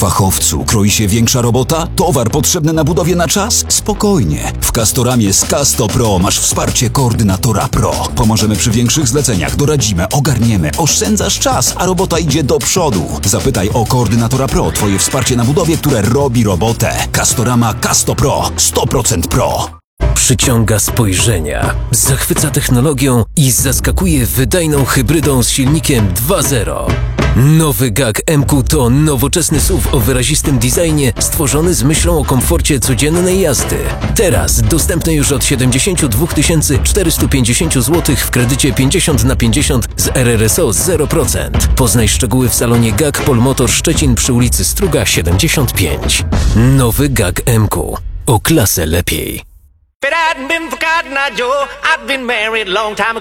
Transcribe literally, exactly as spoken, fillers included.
fachowcu kroi się większa robota? Towar potrzebny na budowie na czas? Spokojnie. W Castoramie z Casto Pro masz wsparcie koordynatora Pro. Pomożemy przy większych zleceniach, doradzimy, ogarniemy, oszczędzasz czas, a robota idzie do przodu. Zapytaj o koordynatora Pro, twoje wsparcie na budowie, które robi robotę. Castorama Casto Pro. sto procent Pro. Przyciąga spojrzenia, zachwyca technologią i zaskakuje wydajną hybrydą z silnikiem dwa zero. Nowy G A G M Q to nowoczesny S U V o wyrazistym designie stworzony z myślą o komforcie codziennej jazdy. Teraz dostępny już od siedemdziesiąt dwa tysiące czterysta pięćdziesiąt złotych w kredycie pięćdziesiąt na pięćdziesiąt z R R S O zero procent. Poznaj szczegóły w salonie G A G Polmotor Szczecin przy ulicy Struga siedemdziesiąt pięć. Nowy G A G M Q. O klasę lepiej. If it hadn't been for Cotton Eye Joe, I'd been married a long time ago.